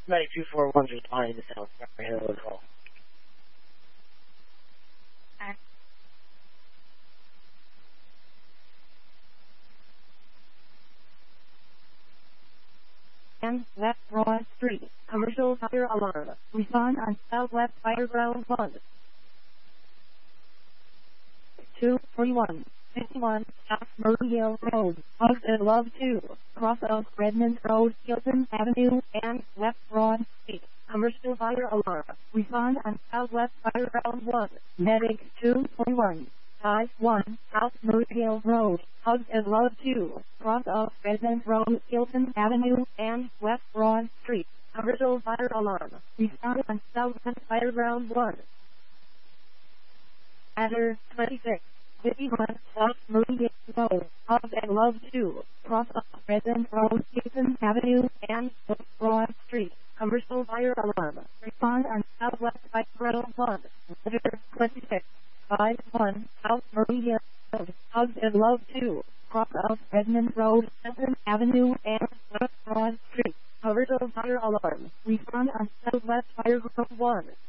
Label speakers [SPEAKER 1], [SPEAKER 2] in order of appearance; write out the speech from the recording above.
[SPEAKER 1] 9241 responding to South Hello call.
[SPEAKER 2] And West Broad Street, commercial fire alarm. Respond on Southwest Fire Ground 1. 241, 51, South Murray Road, Hugs and Love 2, cross of Redmond Road, Hilton Avenue, and West Broad Street, commercial fire alarm. Respond on Southwest Fire Ground 1. Medic 241, 51, South Murray Road, Hugs and Love 2, cross of Redmond Road, Hilton Avenue, and West Broad Street, commercial fire alarm. Respond on Southwest Fire Ground 1. Adder 26, 51, South Murray Road, Hugs and Love 2, cross of Redmond Road, Hilton Avenue, and West Broad Street, commercial fire alarm. Respond on Southwest Fire Ground 1. Adder 26, 51, South Murray Road, Hugs and Love 2, cross of Redmond Road, Hilton Avenue, and West Broad Street, commercial fire alarm. Respond on Southwest Fire Group 1.